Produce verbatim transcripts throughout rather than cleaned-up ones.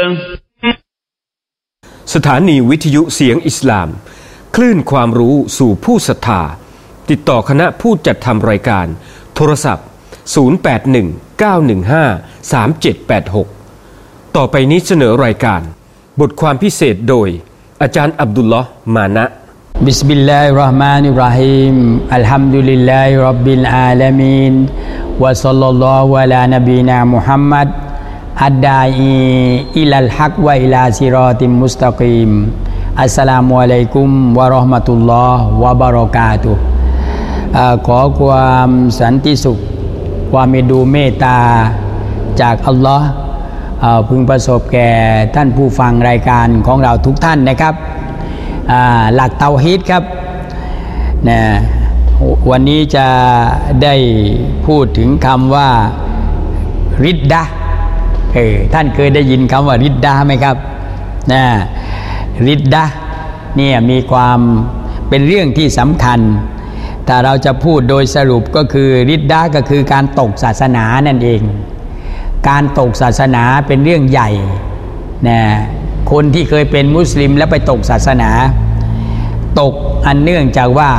สถานีวิทยุเสียงอิสลามคลื่นความรู้สู่ผู้ศรัทธาติดต่อคณะผู้จัดทำรายการโทรศัพท์ศูนย์ แปด หนึ่ง เก้า หนึ่ง ห้า สาม เจ็ด แปด หกต่อไปนี้เสนอรายการบทความพิเศษโดยอาจารย์อับดุลลอฮ์มานะบิสมิลลาฮิรเราะห์มานิรเราะฮีมอัลฮัมดุลิลลาฮิร็อบบิลอาลามีนวะศ็อลลัลลอฮุอะลานะบีนามุฮัมมัดอัดดาอีอิลัลฮักวะอิลาซิรอติมมุสตะกีมอัสสลามุอะลัยกุมวะเราะห์มะตุลลอฮ์วะบะเราะกาตุฮ์ขอความสันติสุขความเมตดูเมตตาจากอัลลอฮ์พึงประสบแก่ท่านผู้ฟังรายการของเราทุกท่านนะครับหลักเตาฮีดครับนะวันนี้จะได้พูดถึงคำว่าริดดะห์เออท่านเคยได้ยินคำว่าริดดะห์ไหมครับนะริดดะห์เนี่ยมีความเป็นเรื่องที่สำคัญถ้าเราจะพูดโดยสรุปก็คือริดดะห์ก็คือการตกศาสนานั่นเองการตกศาสนาเป็นเรื่องใหญ่นะคนที่เคยเป็นมุสลิมแล้วไปตกศาสนาตกอันเนื่องจากว่า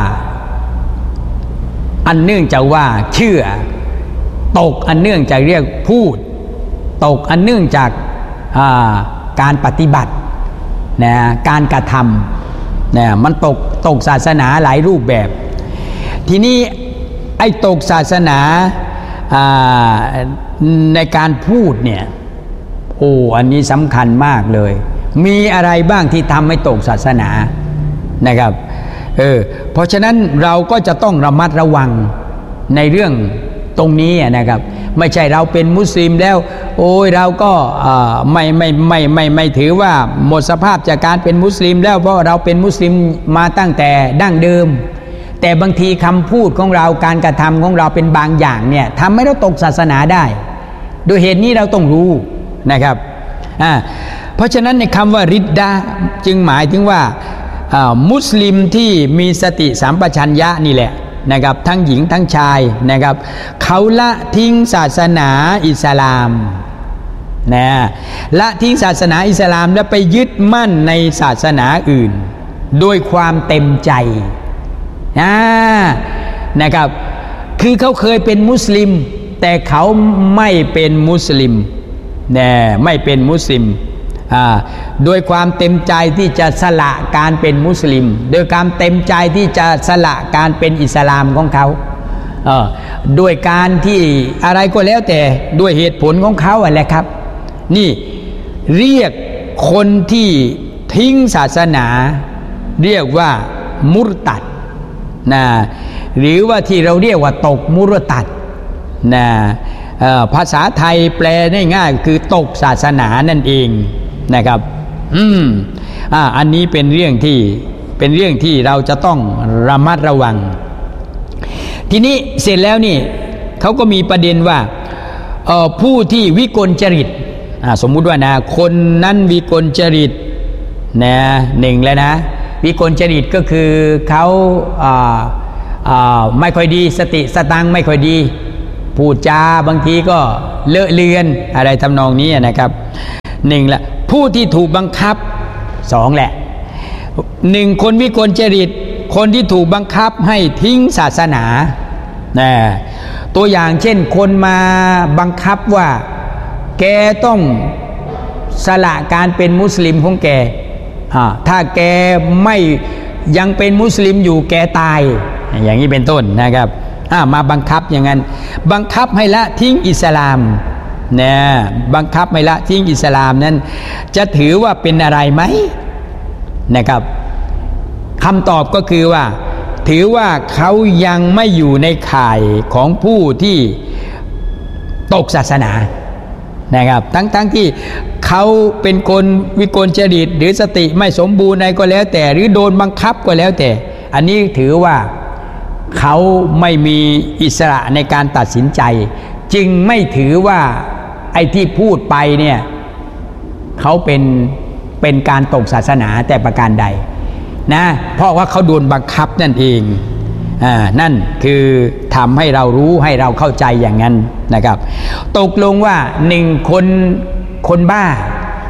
อันเนื่องจากว่าเชื่อตกอันเนื่องจากเรียกพูดตกอันเนื่องจากการปฏิบัตินะการกระทำนะมันตกตกศาสนาหลายรูปแบบทีนี้ไอ้ตกศาสนาในการพูดเนี่ยโอ้อันนี้สำคัญมากเลยมีอะไรบ้างที่ทำให้ตกศาสนานะครับเออเพราะฉะนั้นเราก็จะต้องระมัดระวังในเรื่องตรงนี้นะครับไม่ใช่เราเป็นมุสลิมแล้วโอ้ยเราก็ไม่ไม่ไม่ไม่ไม่ถือว่าหมดสภาพจากการเป็นมุสลิมแล้วเพราะเราเป็นมุสลิมมาตั้งแต่ดั้งเดิมแต่บางทีคำพูดของเราการกระทำของเราเป็นบางอย่างเนี่ยทำให้เราตกศาสนาได้โดยเหตุนี้เราต้องรู้นะครับอ่าเพราะฉะนั้นในคำว่าริดดะห์จึงหมายถึงว่ามุสลิมที่มีสติสัมปชัญญะนี่แหละนะครับทั้งหญิงทั้งชายนะครับเขาละทิ้งศาสนาอิสลามนะละทิ้งศาสนาอิสลามแล้วไปยึดมั่นในศาสนาอื่นโดยความเต็มใจนะนะครับคือเขาเคยเป็นมุสลิมแต่เขาไม่เป็นมุสลิมนะไม่เป็นมุสลิมโดยความเต็มใจที่จะสละการเป็นมุสลิมโดยความเต็มใจที่จะสละการเป็นอิสลามของเขาด้วยการที่อะไรก็แล้วแต่ด้วยเหตุผลของเขาอะไรครับนี่เรียกคนที่ทิ้งศาสนาเรียกว่ามุรตัดนะหรือว่าที่เราเรียกว่าตกมุรตัดนะภาษาไทยแปลได้ง่ายคือตกศาสนานั่นเองนะครับอืมอ่าอันนี้เป็นเรื่องที่เป็นเรื่องที่เราจะต้องระมัดระวังทีนี้เสร็จแล้วนี่เขาก็มีประเด็นว่าเอ่อผู้ที่วิกลจริตอ่าสมมุติว่านะคนนั้นวิกลจริตนะหนึ่งแล้วนะวิกลจริตก็คือเขาอ่าอ่าไม่ค่อยดีสติสตังไม่ค่อยดีพูดจาบางทีก็เลอะเลือนอะไรทำนองนี้นะครับหนึ่งละผู้ที่ถูกบังคับสองแหละหนึ่งคนวิกลจริตคนที่ถูกบังคับให้ทิ้งศาสนานะตัวอย่างเช่นคนมาบังคับว่าแกต้องสละการเป็นมุสลิมของแกถ้าแกไม่ยังเป็นมุสลิมอยู่แกตายอย่างนี้เป็นต้นนะครับมาบังคับอย่างนั้นบังคับให้ละทิ้งอิสลามนะบังคับให้ละทิ้งอิสลามนั้นจะถือว่าเป็นอะไรไหมนะครับคำตอบก็คือว่าถือว่าเขายังไม่อยู่ในข่ายของผู้ที่ตกศาสนานะครับทั้งๆ ท, ที่เขาเป็นคนวิกลจริตหรือสติไม่สมบูรณ์ใดก็แล้วแต่หรือโดนบังคับก็แล้วแต่อันนี้ถือว่าเขาไม่มีอิสระในการตัดสินใจจึงไม่ถือว่าไอ้ที่พูดไปเนี่ยเขาเป็นเป็นการตกศาสนาแต่ประการใดนะเพราะว่าเขาโดนบังคับนั่นเองอ่านั่นคือทำให้เรารู้ให้เราเข้าใจอย่างนั้นนะครับตกลงว่าหนึ่งคนคนบ้า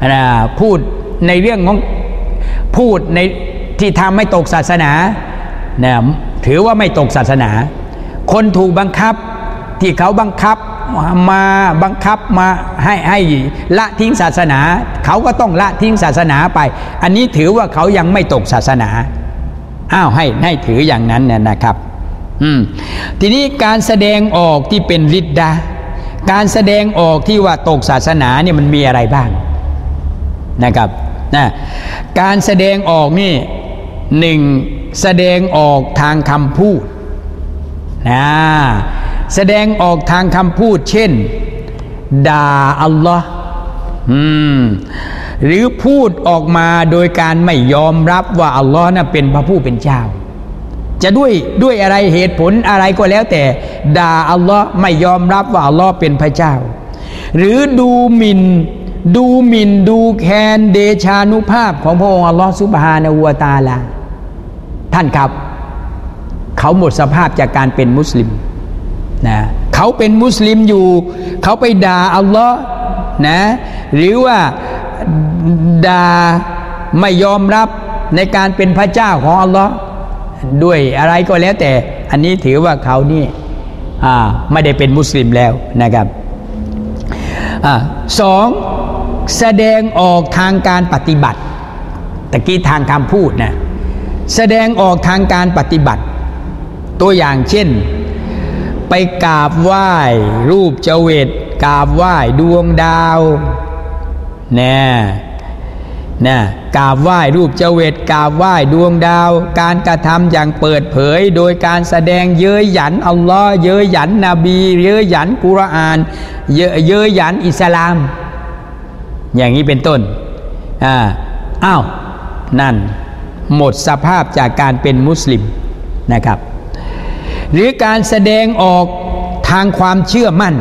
นะพูดในเรื่องของพูดในที่ทำให้ตกศาสนานะถือว่าไม่ตกศาสนาคนถูกบังคับที่เขาบังคับมาบังคับมาให้ให้ละทิ้งศาสนาเขาก็ต้องละทิ้งศาสนาไปอันนี้ถือว่าเขายังไม่ตกศาสนาอ้าวให้ให้ถืออย่างนั้นเนี่ยนะครับอืมทีนี้การแสดงออกที่เป็นริดดะห์การแสดงออกที่ว่าตกศาสนาเนี่ยมันมีอะไรบ้างนะครับนะการแสดงออกนี่หนึ่งแสดงออกทางคำพูดนะแสดงออกทางคำพูดเช่นด่าอัลลอฮ์อืมหรือพูดออกมาโดยการไม่ยอมรับว่าอัลลอฮ์น่ะเป็นพระผู้เป็นเจ้าจะด้วยด้วยอะไรเหตุผลอะไรก็แล้วแต่ด่าอัลลอฮ์ไม่ยอมรับว่าอัลลอฮ์เป็นพระเจ้าหรือดูหมิ่นดูหมิ่นดูแคลนเดชานุภาพของพระองค์อัลลอฮ์ซุบฮานะฮูวะตะอาลาท่านครับเขาหมดสภาพจากการเป็นมุสลิมนะเขาเป็นมุสลิมอยู่เขาไปด่าอัลลอฮ์นะหรือว่าด่าไม่ยอมรับในการเป็นพระเจ้าของอัลลอฮ์ด้วยอะไรก็แล้วแต่อันนี้ถือว่าเขานี่อ่าไม่ได้เป็นมุสลิมแล้วนะครับอ่าสองแสดงออกทางการปฏิบัติตะกี้ทางคำพูดนะแสดงออกทางการปฏิบัติตัวอย่างเช่นไปกราบไหว้รูปเจวิตกราบไหว้ดวงดาวเนี่ยนะกราบไหว้รูปเจวิตกราบไหว้ดวงดาวการกระทำอย่างเปิดเผยโดยการแสดงเย้ยหยันอัลลอฮ์เย้ยหยันนบีเย้ยหยันกุรอานเย้ยเย้ยหยันอิสลามอย่างนี้เป็นต้นอ่าอ้าวนั่นหมดสภาพจากการเป็นมุสลิมนะครับหรือการแสดงออกทางความเชื่อมั่น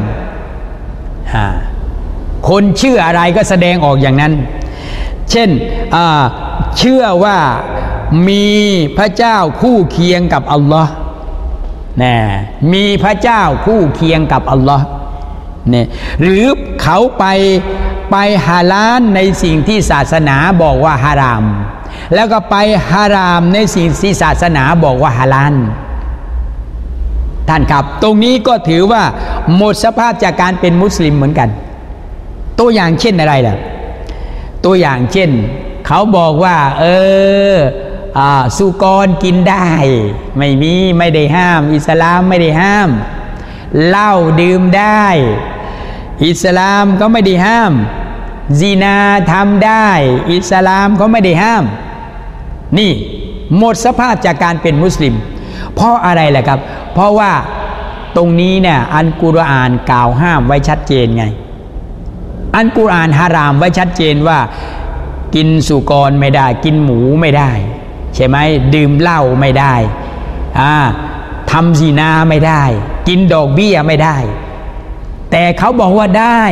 คนเชื่ออะไรก็แสดงออกอย่างนั้นเช่นเชื่อว่ามีพระเจ้าคู่เคียงกับอัลลอฮ์นะมีพระเจ้าคู่เคียงกับอัลลอฮ์เนี่ยหรือเขาไปไปฮาลาลในสิ่งที่ศาสนาบอกว่าฮารามแล้วก็ไปฮารามในสิ่งที่ศาสนาบอกว่าฮาลาลท่านครับตรงนี้ก็ถือว่าหมดสภาพจากการเป็นมุสลิมเหมือนกันตัวอย่างเช่นอะไรล่ะตัวอย่างเช่นเขาบอกว่าเอออ่าสุกรกินได้ไม่มีไม่ได้ห้ามอิสลามไม่ได้ห้ามเหล้าดื่มได้อิสลามก็ไม่ได้ห้ามซินาทำได้อิสลามก็ไม่ได้ห้ามนี่หมดสภาพจากการเป็นมุสลิมเพราะอะไรล่ะครับเพราะว่าตรงนี้เนี่ยอัลกุรอานกล่าวห้ามไว้ชัดเจนไงอัลกุรอานฮารามไว้ชัดเจนว่ากินสุกรไม่ได้กินหมูไม่ได้ใช่ไหมดื่มเหล้าไม่ได้อ่าทำซินาไม่ได้กินดอกเบี้ยไม่ได้แต่เขาบอกว่าได้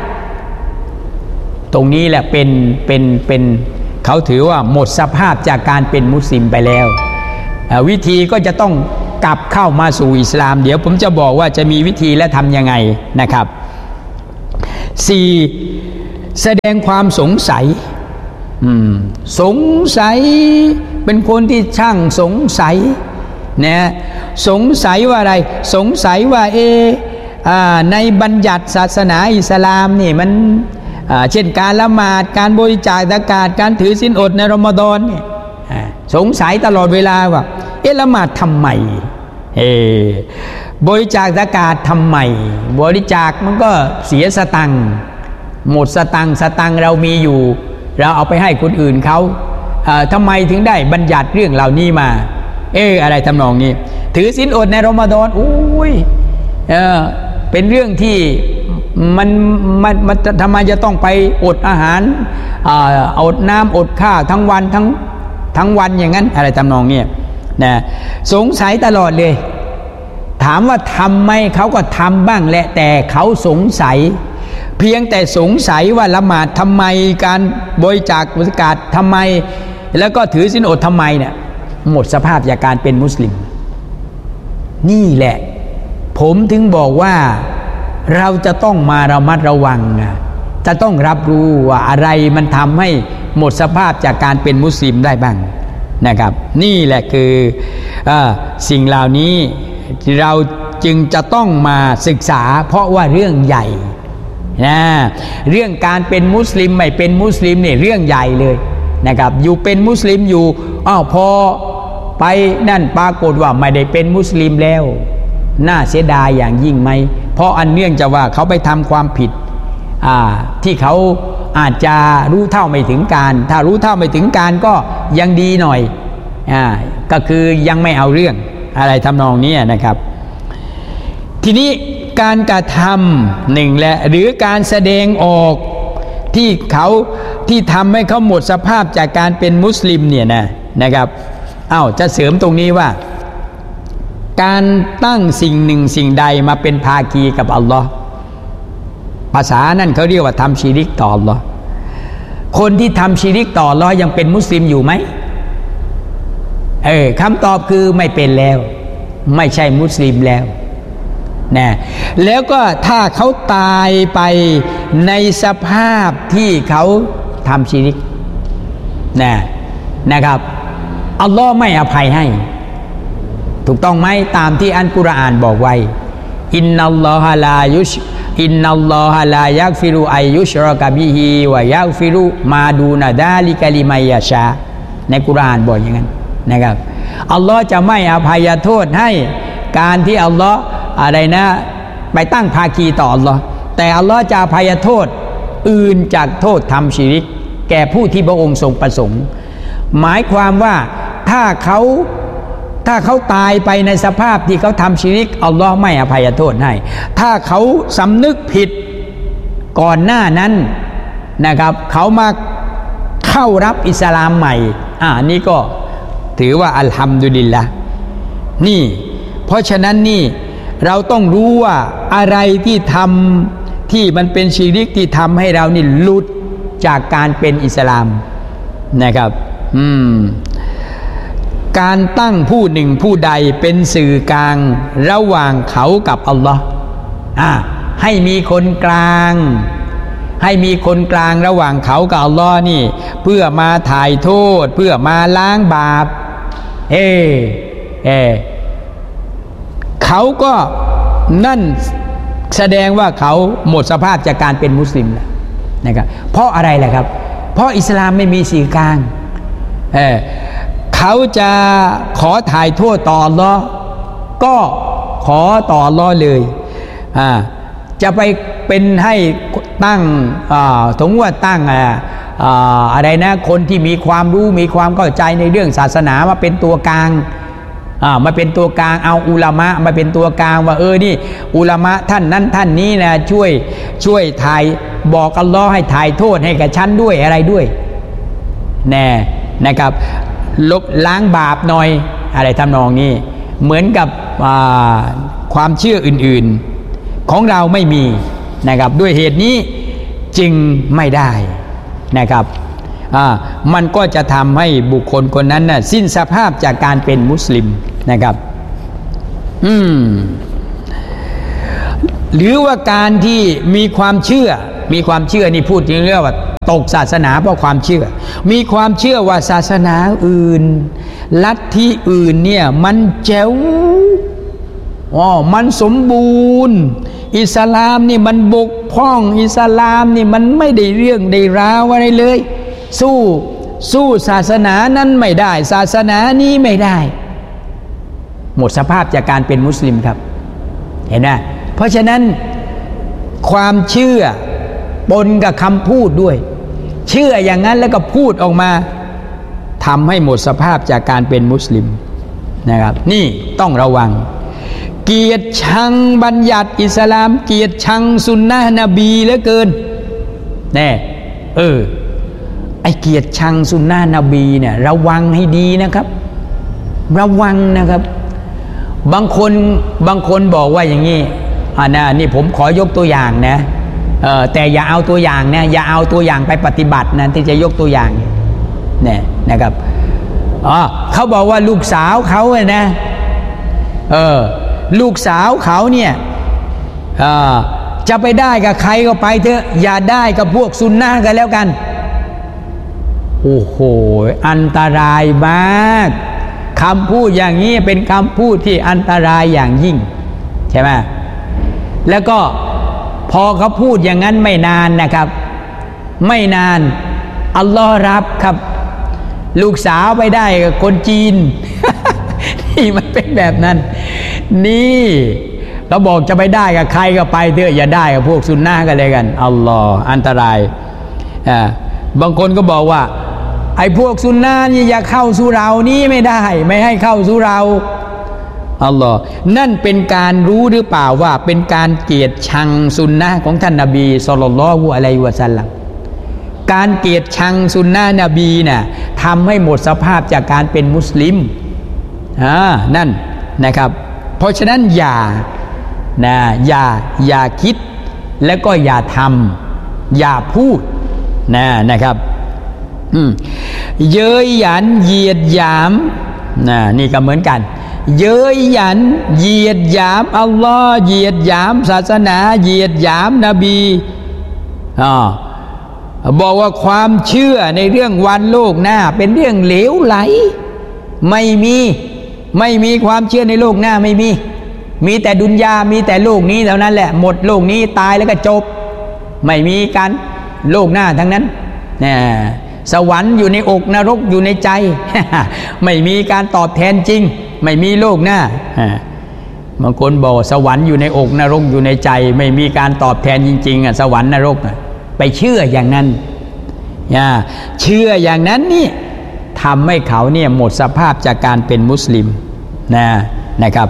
ตรงนี้แหละเป็นเป็นเป็นเขาถือว่าหมดสภาพจากการเป็นมุสลิมไปแล้ววิธีก็จะต้องกลับเข้ามาสู่อิสลามเดี๋ยวผมจะบอกว่าจะมีวิธีและทำยังไงนะครับสี่แสดงความสงสัยสงสัยเป็นคนที่ช่างสงสัยนะสงสัยว่าอะไรสงสัยว่าเอในบัญญัติศาสนาอิสลามนี่มันเช่นการละหมาดการบริจาคซะกาตการถือศีลอดในรอมฎอนเนี่ยสงสัยตลอดเวลาว่าเอ๊ะละหมาดทำไมเออบริจาคซะกาตทำไมบริจาคมันก็เสียสตังค์หมดสตังค์สตังค์เรามีอยู่เราเอาไปให้คนอื่นเขาทำไมถึงได้บัญญัติเรื่องเหล่านี้มาเอออะไรทำนองนี้ถือศีลอดในรอมฎอนอุ้ยเออเป็นเรื่องที่มันมันมันทำไมจะต้องไปอดอาหารอดน้ำอดข้าวทั้งวันทั้งทั้งวันอย่างนั้นอะไรทำนองนี้นะสงสัยตลอดเลยถามว่าทำไหมเขาก็ทำบ้างแหละแต่เขาสงสัยเพียงแต่สงสัยว่าละหมาดทำไมการบริจาคซะกาตทำไมแล้วก็ถือศีลอดทำไมเนี่ยหมดสภาพจากการเป็นมุสลิมนี่แหละผมถึงบอกว่าเราจะต้องมาระมัดระวังจะต้องรับรู้ว่าอะไรมันทำให้หมดสภาพจากการเป็นมุสลิมได้บ้างนะครับนี่แหละคืออสิ่งเหล่านี้เราจึงจะต้องมาศึกษาเพราะว่าเรื่องใหญ่นะเรื่องการเป็นมุสลิมไม่เป็นมุสลิมเนี่ยเรื่องใหญ่เลยนะครับอยู่เป็นมุสลิมอยู่อ้าวพอไปนั่นปรากฏว่าไม่ได้เป็นมุสลิมแล้วน่าเสียดายอย่างยิ่งไหมเพราะอันเนื่องจากว่าเขาไปทำความผิดที่เขาอาจจะรู้เท่าไม่ถึงการถ้ารู้เท่าไม่ถึงการก็ยังดีหน่อยอ่าก็คือยังไม่เอาเรื่องอะไรทำนองนี้นะครับทีนี้การกระทำหนึ่งแหละหรือการแสดงออกที่เขาที่ทำให้เขาหมดสภาพจากการเป็นมุสลิมเนี่ยนะนะครับอ้าวจะเสริมตรงนี้ว่าการตั้งสิ่งหนึ่งสิ่งใดมาเป็นภาคีกับอัลลอฮ์ภาษานั่นเขาเรียกว่าทำชิริกต่ออัลลอฮ์คนที่ทำชิริกต่ออัลลอฮ์ยังเป็นมุสลิมอยู่ไหมเออคำตอบคือไม่เป็นแล้วไม่ใช่มุสลิมแล้วนะแล้วก็ถ้าเขาตายไปในสภาพที่เขาทำชิริกนะนะครับอัลลอฮ์ไม่อภัยให้ถูกต้องไหมตามที่อัลกุรอานบอกไว้อินนัลลอฮะลายุชอินนัลลอฮะลายักฟิรุอัยยุชรอกะบิฮิวะยักฟิรุมาดูนาดาลิกะลิมัยยะชาในกุรอานบอกอย่างนั้นนะครับอัลลอฮ์จะไม่อภัยโทษให้การที่อัลลอฮ์อะไรนะไปตั้งภาคีต่ออัลลอฮ์แต่อัลลอฮ์จะอภัยโทษอื่นจากโทษทำชิริกแก่ผู้ที่พระองค์ทรงประสงค์หมายความว่าถ้าเขาถ้าเขาตายไปในสภาพที่เขาทำชิริกอัลลอฮ์ไม่อภัยโทษให้ถ้าเขาสำนึกผิดก่อนหน้านั้นนะครับเขามาเข้ารับอิสลามใหม่อ่านี่ก็ถือว่าอัลฮัมดุลิลละนี่เพราะฉะนั้นนี่เราต้องรู้ว่าอะไรที่ทำที่มันเป็นชิริกที่ทำให้เรานี่หลุดจากการเป็นอิสลามนะครับอืมการตั้งผู้หนึ่งผู้ใดเป็นสื่อกลางระหว่างเขากับอัลลอฮ์อ่าให้มีคนกลางให้มีคนกลางระหว่างเขากับอัลลอฮ์นี่เพื่อมาถ่ายโทษเพื่อมาล้างบาปเอเอเขาก็นั่นแสดงว่าเขาหมดสภาพจากการเป็นมุสลิมแล้วนะครับเพราะอะไรล่ะครับเพราะอิสลามไม่มีสื่อกลางเออเขาจะขอถ่ายโทษต่ออัลลอฮ์ก็ขอต่ออัลลอฮ์เลยอ่าจะไปเป็นให้ตั้งอ่าถึงว่าตั้งอ่าอ่าอะไรนะคนที่มีความรู้มีความเข้าใจในเรื่องศาสนามาเป็นตัวกลางอ่ามาเป็นตัวกลางเอาอุลามะมาเป็นตัวกลางว่าเออนี่อุลามะท่านนั้นท่านนี้นะช่วยช่วยถ่ายบอกอัลลอฮ์ให้ถ่ายโทษให้กับฉันด้วยอะไรด้วยแน่นะครับลบล้างบาปหน่อยอะไรทำนองนี้เหมือนกับความเชื่ออื่นๆของเราไม่มีนะครับด้วยเหตุนี้จึงไม่ได้นะครับมันก็จะทำให้บุคคลคนนั้นน่ะสิ้นสภาพจากการเป็นมุสลิมนะครับอืมหรือว่าการที่มีความเชื่อมีความเชื่อนี่พูดถึงเรื่องว่าตกศาสนาเพราะความเชื่อมีความเชื่อว่าศาสนาอื่นลัทธิอื่นเนี่ยมันแจ๋วอ๋อมันสมบูรณ์อิสลามนี่มันบกพร่องอิสลามนี่มันไม่ได้เรื่องได้ราวอะไรเลยสู้สู้ศาสนานั้นไม่ได้ศาสนานี้ไม่ได้หมดสภาพจากการเป็นมุสลิมครับเห็นไหมเพราะฉะนั้นความเชื่อปนกับคำพูดด้วยเชื่ออย่างนั้นแล้วก็พูดออกมาทำให้หมดสภาพจากการเป็นมุสลิมนะครับนี่ต้องระวังเกียรติชังบัญญัติอิสลามเกียรติชังสุนนะนบีเหลือเกินแน่เออไอเกียรติชังสุนนะนบีเนี่ยระวังให้ดีนะครับระวังนะครับบางคนบางคนบอกว่าอย่างนี้อ่านะนี่ผมขอยกตัวอย่างนะเออแต่อย่าเอาตัวอย่างนะอย่าเอาตัวอย่างไปปฏิบัตินะที่จะยกตัวอย่างเนี่ยนะครับอ๋อเขาบอกว่าลูกสาวเขาเนี่ยนะเออลูกสาวเขาเนี่ยเออจะไปได้กับใครก็ไปเถอะอย่าได้กับพวกซุนนะห์กันแล้วกันโอ้โหอันตรายมากคำพูดอย่างนี้เป็นคำพูดที่อันตรายอย่างยิ่งใช่ไหมแล้วก็พอเขาพูดอย่างนั้นไม่นานนะครับไม่นานอัลลอฮ์รับครับลูกสาวไปได้กับคนจีน นี่มันเป็นแบบนั้นนี่เราบอกจะไปได้กับใครก็ไปเถอะอย่าได้กับพวกซุนนะห์กันเลยกันอัลลอฮ์อันตรายอ่าบางคนก็บอกว่าไอ้พวกซุนนะห์นี่อย่าเข้าสู่เรานี่ไม่ได้ไม่ให้เข้าสู่เราอัลลอฮ์นั่นเป็นการรู้หรือเปล่าว่าเป็นการเกลียดชังซุนนะห์ของท่านนบีศ็อลลัลลอฮุอะลัยฮิวะซัลลัมการเกลียดชังซุนนะห์นบีน่ะทำให้หมดสภาพจากการเป็นมุสลิมอ่านั่นนะครับเพราะฉะนั้นอย่านะอย่าอย่าคิดแล้วก็อย่าทำอย่าพูดนะนะครับอืมเย้ยหยันเหยียดหยามนะนี่ก็เหมือนกันเย้ยหยันเหยียดหยามอัลลอฮ์เหยียดหยามศาสนาเหยียดหยามนบีอ่าบอกว่าความเชื่อในเรื่องวันโลกหน้าเป็นเรื่องเหลวไหลไม่มีไม่มีความเชื่อในโลกหน้าไม่มีมีแต่ดุนยามีแต่โลกนี้เท่านั้นแหละหมดโลกนี้ตายแล้วก็จบไม่มีการโลกหน้าทั้งนั้นนะสวรรค์อยู่ในอกนรกอยู่ในใจ ไม่มีการตอบแทนจริงไม่มีโลกหน้าบางคนบอกสวรรค์อยู่ในอกนรกอยู่ในใจไม่มีการตอบแทนจริงๆอ่ะสวรรค์นรกอ่ะไปเชื่ออย่างนั้นเชื่ออย่างนั้นนี่ทำให้เขาเนี่ยหมดสภาพจากการเป็นมุสลิมนะนะครับ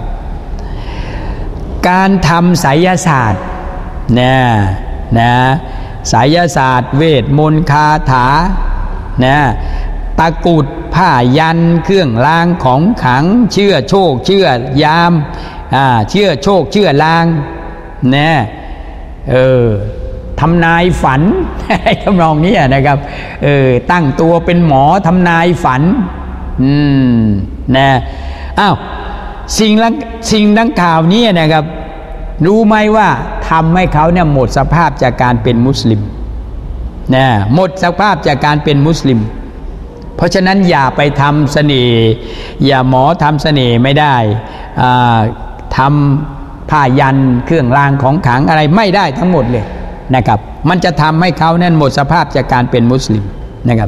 การทำไสยศาสตร์นะนะไสยศาสตร์เวทมนต์คาถานะตะกุดผ้ายันเครื่องรางของขลังเชื่อโชคเชื่อยามอ่าเชื่อโชคเชื่อลางนะเออทำนายฝันทำนองนี้นะครับเออตั้งตัวเป็นหมอทำนายฝันอืมนะอ้าวสิ่งสิ่งดังกล่าวนี้นะครับรู้ไหมว่าทำให้เขาเนี่ยหมดสภาพจากการเป็นมุสลิมนะหมดสภาพจากการเป็นมุสลิมเพราะฉะนั้นอย่าไปทำเสน่ห์อย่าหมอทำเสน่ห์ไม่ได้ทำผ้ายันเครื่องรางของขลังอะไรไม่ได้ทั้งหมดเลยนะครับมันจะทำให้เขานั้นหมดสภาพจากการเป็นมุสลิมนะครับ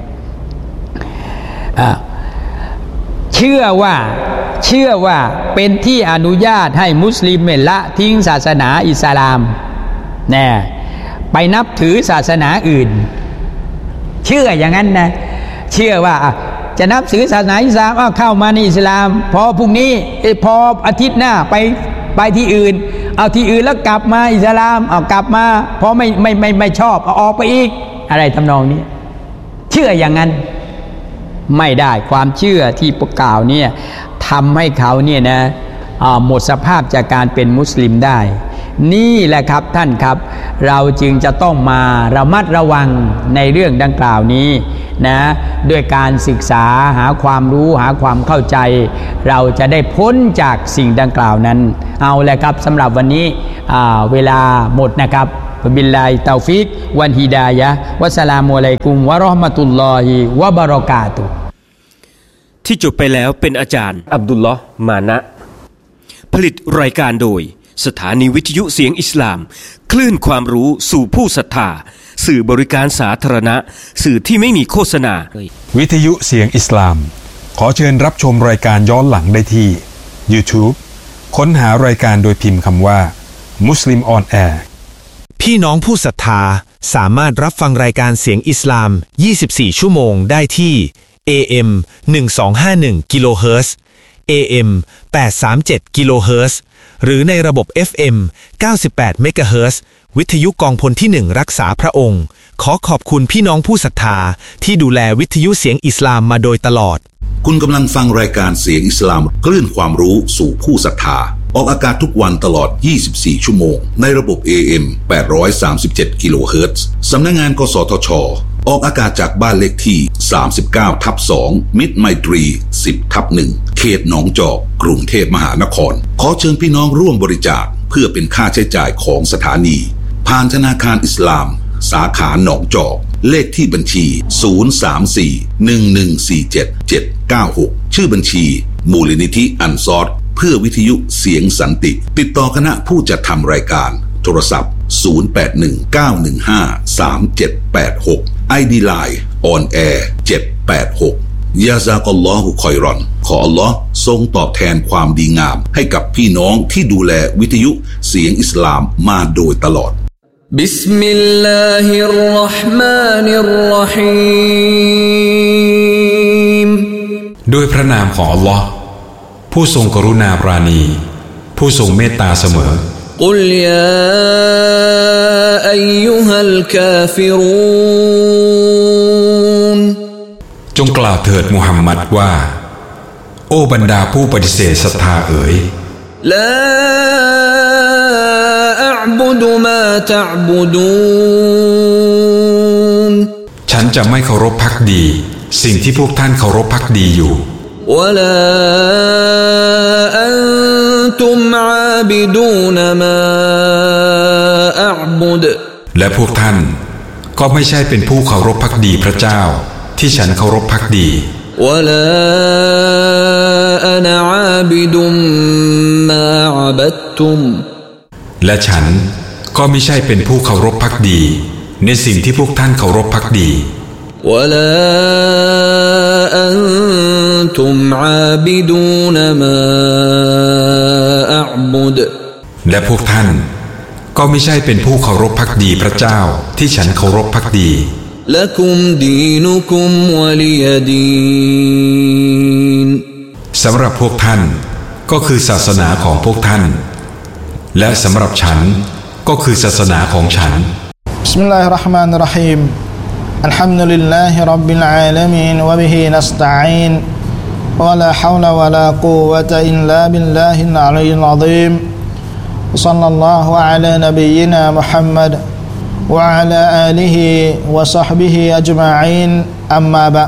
เชื่อว่าเชื่อว่าเป็นที่อนุญาตให้มุสลิมละทิ้งศาสนาอิสลามแน่ไปนับถือศาสนาอื่นเชื่ออย่างนั้นนะเชื่อว่าจะนับถือศาสนาอิสลามอ้าวเข้ามาในอิสลามพอพรุ่งนี้พออาทิตย์หน้าไปไปที่อื่นเอาที่อื่นแล้วกลับมาอิสลามเอากลับมาเพราะไม่ไม่ไม่ไม่ชอบเอาออกไปอีกอะไรทำนองนี้เชื่ออย่างนั้นไม่ได้ความเชื่อที่ประกล่าวเนี่ยทำให้เขาเนี่ยนะหมดสภาพจากการเป็นมุสลิมได้นี่แหละครับท่านครับเราจึงจะต้องมาระมัดระวังในเรื่องดังกล่าวนี้นะด้วยการศึกษาหาความรู้หาความเข้าใจเราจะได้พ้นจากสิ่งดังกล่าวนั้นเอาแหละครับสำหรับวันนี้เวลาหมดนะครับบิลลาฮิตอฟิกวันฮิดายะฮ์วัสสลามุอะลัยกุมวะเราะห์มะตุลลอฮิวะบะเราะกาตุฮ์ที่จบไปแล้วเป็นอาจารย์อับดุลลอฮ์มานะผลิตรายการโดยสถานีวิทยุเสียงอิสลามคลื่นความรู้สู่ผู้ศรัทธาสื่อบริการสาธารณะสื่อที่ไม่มีโฆษณาวิทยุเสียงอิสลามขอเชิญรับชมรายการย้อนหลังได้ที่ YouTube ค้นหารายการโดยพิมพ์คำว่า Muslim on Air พี่น้องผู้ศรัทธาสามารถรับฟังรายการเสียงอิสลามยี่สิบสี่ชั่วโมงได้ที่ เอ เอ็ม หนึ่งสองห้าหนึ่ง กิโลเฮิรตซ์ เอ เอ็ม แปดสามเจ็ด กิโลเฮิรตซ์หรือในระบบ เอฟ เอ็ม เก้าสิบแปด เมกะเฮิรตซ์วิทยุกองพลที่หนึ่งรักษาพระองค์ขอขอบคุณพี่น้องผู้ศรัทธาที่ดูแลวิทยุเสียงอิสลามมาโดยตลอดคุณกำลังฟังรายการเสียงอิสลามคลื่นความรู้สู่ผู้ศรัทธาออกอากาศทุกวันตลอดยี่สิบสี่ชั่วโมงในระบบ เอ เอ็ม แปดร้อยสามสิบเจ็ด กิโลเฮิรตซ์สำนักงานกสทช.ออกอากาศจากบ้านเลขที่ สามสิบเก้าทับสอง มิตรไมตรี สิบทับหนึ่ง เขตหนองจอกกรุงเทพมหานครขอเชิญพี่น้องร่วมบริจาคเพื่อเป็นค่าใช้จ่ายของสถานีผ่านธนาคารอิสลามสาขาหนองจอกเลขที่บัญชีศูนย์ สาม สี่ หนึ่ง หนึ่ง สี่ เจ็ด เจ็ด เก้า หกชื่อบัญชีมูลนิธิอันซอรเพื่อวิทยุเสียงสันติติดต่อคณะผู้จัดทำรายการโทรศัพท์ศูนย์ แปด หนึ่ง เก้า หนึ่ง ห้า สาม เจ็ด แปด หก ไอ ดี Line On Air เจ็ด แปด หกยาซากัลลอฮุคอยรอนขออัลลอฮ์ทรงตอบแทนความดีงามให้กับพี่น้องที่ดูแลวิทยุเสียงอิสลามมาโดยตลอดบิสมิลลาฮิรเราะห์มานิรเราะฮีมด้วยพระนามของอัลลอฮ์ผู้ทรงกรุณาปราณีผู้ทรงเมตตาเสมอกุลยาอัยยูฮัลกาฟิรูนจงกล่าวเถิดมุฮัมมัดว่าโอ้บรรดาผู้ปฏิเสธศรัทธาเอ๋ยลาอัอบุดุมาตะอบุดูนฉันจะไม่เคารพภักดีสิ่งที่พวกท่านเคารพภักดีอยู่วะลาอันตุมอาบิดูนมาอัอบุดและพวกท่านก็ไม่ใช่เป็นผู้เคารพภักดีพระเจ้าที่ฉันเคารพภักดีวะลาอะนะอาบิดุมมาอะบัดตุมและฉันก็ไม่ใช่เป็นผู้เคารพภักดีในสิ่งที่พวกท่านเคารพภักดีวะลาอันตุมอาบิดูนมาอัอบุดและพวกท่านก็ไม่ใช่เป็นผู้เคารพภักดีพระเจ้าที่ฉันเคารพภักดีละกุมดีนุกุมวะลิยดีนสำหรับพวกท่านก็คือศาสนาของพวกท่านและสำหรับฉันก็คือศาสนาของฉันบิสมิลลาฮิรเราะห์มานิรเราะฮีมอัลฮัมดุลิลลาฮิร็อบบิลอาลามีนวะบิฮินัสตะอีนวะลาฮาวละวะลากุวะตะอิลลาบิลลาฮิลอะลียิลอะซีมศ็อลลัลลอฮุอะลานะบียินามุฮัมมัดوعلى آله وصحبه أجمعين أما بعد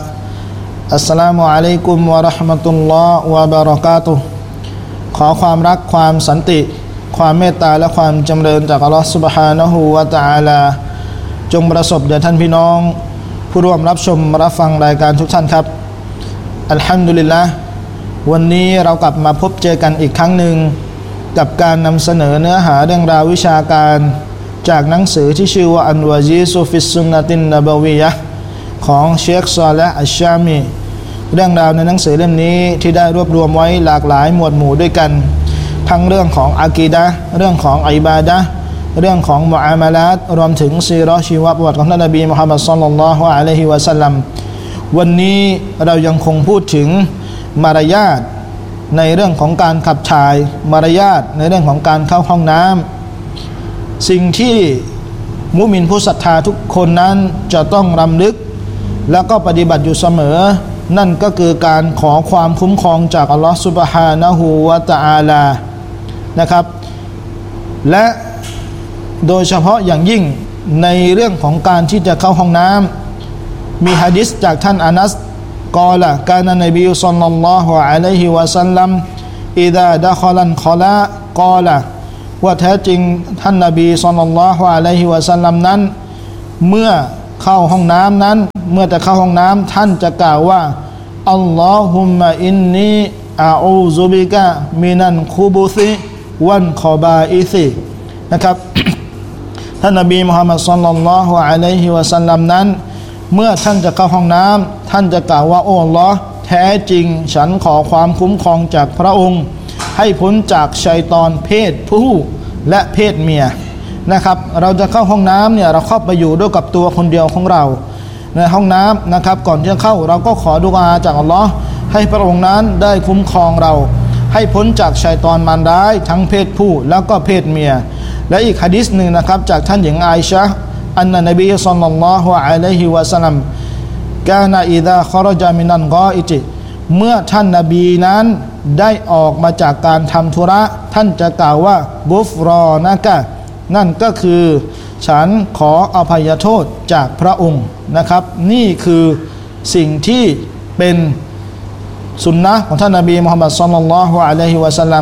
السلام عليكم ورحمة الله وبركاته ขอความรักความสันติความเมตตาและความจำเริญจากอัลลอฮฺซุบฮานะฮูวะตะอาลาจงประสบแด่ท่านพี่น้องผู้ร่วมรับชมรับฟังรายการทุกท่านครับอัลฮัมดุลิลละห์วันนี้เรากลับมาพบเจอกันอีกครั้งหนึ่งกับการนำเสนอเนื้อหาเรื่องราววิชาการจากหนังสือที่ชื่อว่าอันวาจีซุฟิสซุนนะตินนบวียะห์ของเชคซอลิห์อัชชามีเรื่องราวในหนังสือเล่มนี้ที่ได้รวบรวมไว้หลากหลายหมวดหมู่ด้วยกันทั้งเรื่องของอะกีดะห์เรื่องของอิบาดะห์เรื่องของมุอามาลาตรวมถึงซีเราะห์ชีวประวัติของท่านนบีมุฮัมมัดศ็อลลัลลอฮุอะลัยฮิวะซัลลัมวันนี้เรายังคงพูดถึงมารยาทในเรื่องของการขับถ่ายมารยาทในเรื่องของการเข้าห้องน้ำสิ่งที่มุมินผู้ศรัทธาทุกคนนั้นจะต้องรำลึกแล้วก็ปฏิบัติอยู่เสมอนั่นก็คือการขอความคุ้มครองจากอัลลอฮฺซุบฮานะฮูวะตะอาลานะครับและโดยเฉพาะอย่างยิ่งในเรื่องของการที่จะเข้าห้องน้ำมีหะดีษจากท่านอานัสกอละกานะนบีศ็อลลัลลอฮุอะลัยฮิวะซัลลัมอิซาดะคอลันคอลากอละว่าแท้จริงท่านนบีศ็อลลัลลอฮุอะลัยฮิวะซัลลัมนั้นเมื่อเข้าห้องน้ำนั้นเมื่อจะเข้าห้องน้ำท่านจะกล่าวว่าอัลลอฮุมมะอินนีอาอูซุบิกะมินันคุบุซิวันคอบาอิซินะครับ ท่านนบีมุฮัมมัดศ็อลลัลลอฮุอะลัยฮิวะซัลลัมนั้นเมื่อท่านจะเข้าห้องน้ำท่านจะกล่าวว่าโอ้อัลลอฮ์แท้จริงฉันขอความคุ้มครองจากพระองค์ให้พ้นจากชัยฏอนเพศผู้และเพศเมียนะครับเราจะเข้าห้องน้ำเนี่ยเราเข้าไปอยู่ด้วยกับตัวคนเดียวของเราในห้องน้ำนะครับก่อนที่จะเข้าเราก็ขอดุอาจากอัลลอฮ์ให้พระองค์นั้นได้คุ้มครองเราให้พ้นจากชัยฏอนมารร้ายทั้งเพศผู้แล้วก็เพศเมียและอีกหะดีษหนึ่งนะครับจากท่านหญิงอาอิชะห์อันนบีศ็อลลัลลอฮุอะลัยฮิวะซัลลัมกานะอิซาคอรจามินันกออิติเมื่อท่านนบีนั้นได้ออกมาจากการทำธุระท่านจะกล่าวว่ากุฟรอนะกะนั่นก็คือฉันขออภัยโทษจากพระองค์นะครับนี่คือสิ่งที่เป็นสุนนะของท่านนบีมุฮัมมัดศ็อลลัลลอฮุอะลัยฮิวะซัลลัม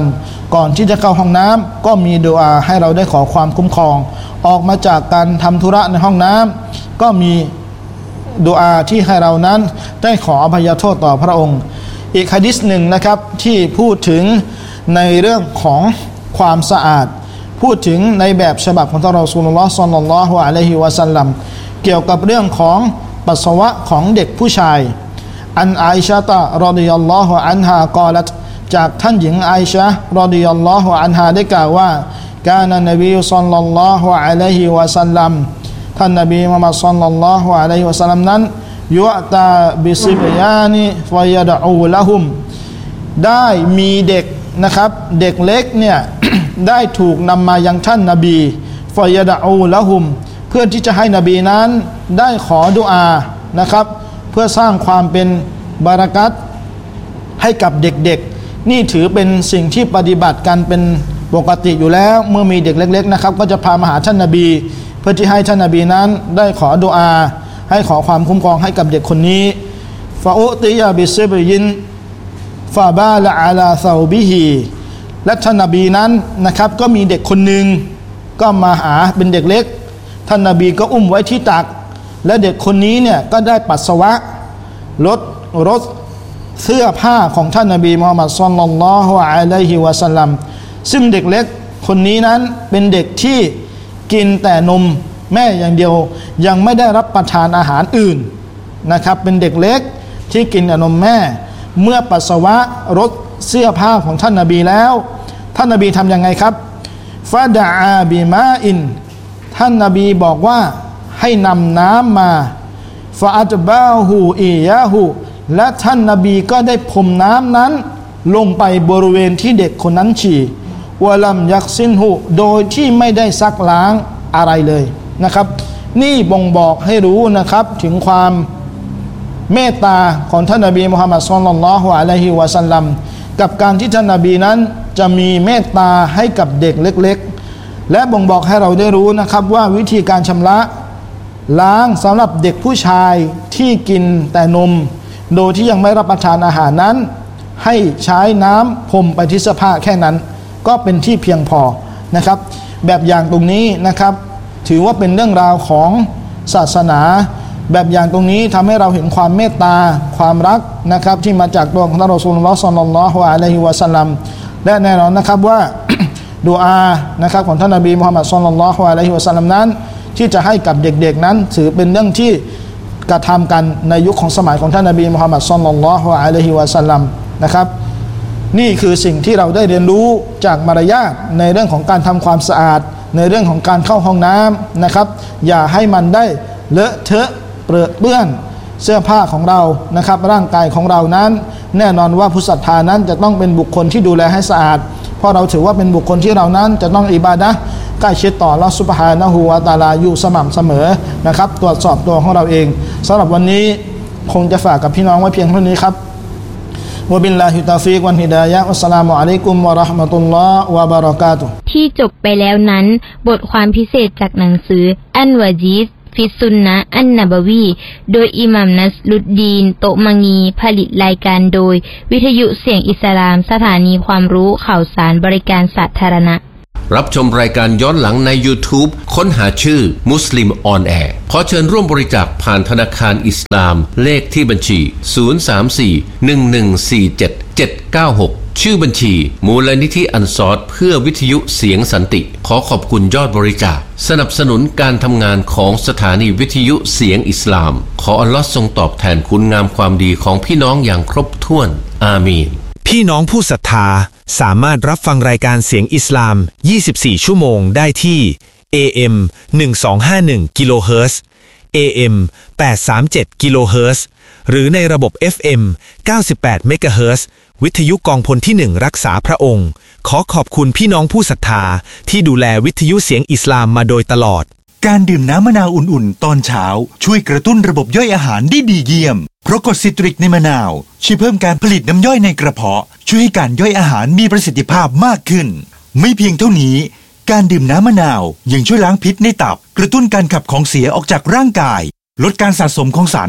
ก่อนที่จะเข้าห้องน้ำก็มีดุอาให้เราได้ขอความคุ้มครองออกมาจากการทำธุระในห้องน้ำก็มีดุอาที่ให้เรานั้นได้ขออภัยโทษต่อพระองค์อีกหะดีษหนึ่งนะครับที่พูดถึงในเรื่องของความสะอาดพูดถึงในแบบฉบับของท่านรอซูลุลลอฮ์ ศ็อลลัลลอฮุอะลัยฮิวะซัลลัมเกี่ยวกับเรื่องของปัสสาวะของเด็กผู้ชายอันอาอิชะตะรอฎิยัลลอฮุอันฮากอลัตจากท่านหญิงอาอิชะห์รอฎิยัลลอฮุอันฮาได้กล่าวว่ากานะนบีศ็อลลัลลอฮุอะลัยฮิวะซัลลัมท่านนบีมุฮัมมัดศ็อลลัลลอฮุอะลัยฮิวะซัลลัมนั้นยุอตาบิซิบยานิฟะยะดะอูละฮุมได้มีเด็กนะครับเด็กเล็กเนี่ย ได้ถูกนำมายังท่านนบีฟะยะดะอูละฮุมเพื่อที่จะให้นบีนั้นได้ขอดุอานะครับเพื่อสร้างความเป็นบารอกัตให้กับเด็กๆนี่ถือเป็นสิ่งที่ปฏิบัติกันเป็นปกติอยู่แล้วเมื่อมีเด็กเล็กๆนะครับก็จะพามาหาท่านนบีเพื่อที่ให้ท่านนบีนั้นได้ขอดุอาให้ขอความคุ้มครองให้กับเด็กคนนี้ฟาอุติยาบิซิบยินฟาบาละอาลาซาบิฮีและท่านนบีนั้นนะครับก็มีเด็กคนหนึ่งก็มาหาเป็นเด็กเล็กท่านนบีก็อุ้มไว้ที่ตักและเด็กคนนี้เนี่ยก็ได้ปัสสาวะลดรถเสื้อผ้าของท่านนบีมุฮัมมัดศ็อลลัลลอฮุอะลัยฮิวะซัลลัมซึ่งเด็กเล็กคนนี้นั้นเป็นเด็กที่กินแต่นมแม่อย่างเดียวยังไม่ได้รับประทานอาหารอื่นนะครับเป็นเด็กเล็กที่กินแต่นมแม่เมื่อปัสสาวะรถเสื้อผ้าของท่านนบีแล้วท่านนบีทำยังไงครับฟาดะอาบิมาอินท่านนบีบอกว่าให้นำน้ำมาฟาอัตบาฮูอียาฮูและท่านนบีก็ได้พรมน้ำนั้นลงไปบริเวณที่เด็กคนนั้นฉี่วะลัมยักซินฮูโดยที่ไม่ได้ซักล้างอะไรเลยนะครับนี่บ่งบอกให้รู้นะครับถึงความเมตตาของท่านนบีมุฮัมมัดศ็อลลัลลอฮุอะลัยฮิวะซัลลัมกับการที่ท่านนบีนั้นจะมีเมตตาให้กับเด็กเล็กๆและบ่งบอกให้เราได้รู้นะครับว่าวิธีการชำระล้างสำหรับเด็กผู้ชายที่กินแต่นมโดยที่ยังไม่รับประทานอาหารนั้นให้ใช้น้ำพรมไปที่เสื้อผ้าแค่นั้นก็เป็นที่เพียงพอนะครับแบบอย่างตรงนี้นะครับถือว่าเป็นเรื่องราวของศาสนาแบบอย่างตรงนี้ทำให้เราเห็นความเมตตาความรักนะครับที่มาจากตัวของท่านรอซูลุลลอฮ์ ศ็อลลัลลอฮุอะลัยฮิวะซัลลัมและแน่นอนนะครับว่า ดุอานะครับของท่านนบีมุฮัมมัดศ็อลลัลลอฮุอะลัยฮิวะซัลลัมนั้นที่จะให้กับเด็กๆนั้นถือเป็นเรื่องที่กระทำกันในยุคของสมัยของท่านนบีมุฮัมมัดศ็อลลัลลอฮุอะลัยฮิวะซัลลัมนะครับนี่คือสิ่งที่เราได้เรียนรู้จากมารยาทในเรื่องของการทำความสะอาดในเรื่องของการเข้าห้องน้ำนะครับอย่าให้มันได้เลอะเทอะเปื้อนเสื้อผ้าของเรานะครับร่างกายของเรานั้นแน่นอนว่าผู้ศรัทธานั้นจะต้องเป็นบุคคลที่ดูแลให้สะอาดเพราะเราถือว่าเป็นบุคคลที่เรานั้นจะต้องอิบาดะห์ใกล้ชิดต่ออัลเลาะห์ซุบฮานะฮูวะตะอาลาอยู่สม่ำเสมอนะครับตรวจสอบตัวของเราเองสำหรับวันนี้คงจะฝากกับพี่น้องไว้เพียงเท่านี้ครับวะบิลลาฮิตตอฟีกวัลฮิดายะฮ์อัสสลามุอะลัยกุมวะเราะห์มะตุลลอฮ์วะบะเราะกาตุฮ์ที่จบไปแล้วนั้นบทความพิเศษจากหนังสืออันวะจีซฟิซุนนะอันนบวีโดยอิหม่ามนัสรุดดีนโตมังีผลิตรายการโดยวิทยุเสียงอิสลามสถานีความรู้ข่าวสารบริการสาธารณะรับชมรายการย้อนหลังใน YouTube ค้นหาชื่อมุสลิมออนแอร์ขอเชิญร่วมบริจาคผ่านธนาคารอิสลามเลขที่บัญชีศูนย์ สาม สี่ หนึ่ง หนึ่ง สี่ เจ็ด เจ็ด เก้า หกชื่อบัญชีมูลนิธิอันซอรเพื่อวิทยุเสียงสันติขอขอบคุณยอดบริจาคสนับสนุนการทำงานของสถานีวิทยุเสียงอิสลามขออัลลอฮ์ทรงตอบแทนคุณงามความดีของพี่น้องอย่างครบถ้วนอามีนพี่น้องผู้ศรัทธาสามารถรับฟังรายการเสียงอิสลามยี่สิบสี่ชั่วโมงได้ที่ เอ เอ็ม หนึ่งสองห้าหนึ่ง กิโลเฮิรตซ์ เอ เอ็ม แปดสามเจ็ด กิโลเฮิรตซ์ หรือในระบบ เอฟ เอ็ม เก้าสิบแปด เมกะเฮิรตซ์ วิทยุกองพลที่หนึ่งรักษาพระองค์ขอขอบคุณพี่น้องผู้ศรัทธาที่ดูแลวิทยุเสียงอิสลามมาโดยตลอดการดื่มน้ำมะนาวอุ่นๆตอนเช้าช่วยกระตุ้นระบบย่อยอาหารได้ดีเยี่ยมเพราะกรดซิตริกในมะนาวช่วยเพิ่มการผลิตน้ำย่อยในกระเพาะช่วยให้การย่อยอาหารมีประสิทธิภาพมากขึ้นไม่เพียงเท่านี้การดื่มน้ำมะนาวยังช่วยล้างพิษในตับกระตุ้นการขับของเสียออกจากร่างกายลดการสะสมของสารพิษ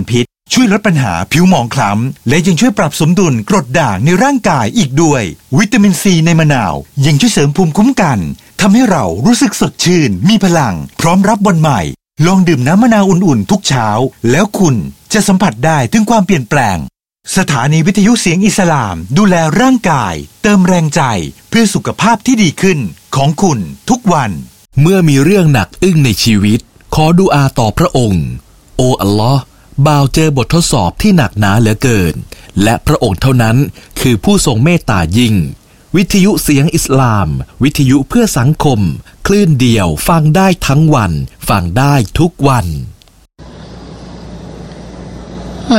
ช่วยลดปัญหาผิวหมองคล้ำและยังช่วยปรับสมดุลกรดด่างในร่างกายอีกด้วยวิตามินซีในมะนาวยังช่วยเสริมภูมิคุ้มกันทำให้เรารู้สึกสดชื่นมีพลังพร้อมรับวันใหม่ลองดื่มน้ำมะนาวอุ่นๆทุกเช้าแล้วคุณจะสัมผัสได้ถึงความเปลี่ยนแปลงสถานีวิทยุเสียงอิสลามดูแลร่างกายเติมแรงใจเพื่อสุขภาพที่ดีขึ้นของคุณทุกวันเมื่อมีเรื่องหนักอึ้งในชีวิตขอดุอาต่อพระองค์โอ้อัลลอฮ์บ่าวเจอบททดสอบที่หนักหนาเหลือเกินและพระองค์เท่านั้นคือผู้ทรงเมตตายิ่งวิทยุเสียงอิสลามวิทยุเพื่อสังคมคลื่นเดียวฟังได้ทั้งวันฟังได้ทุกวัน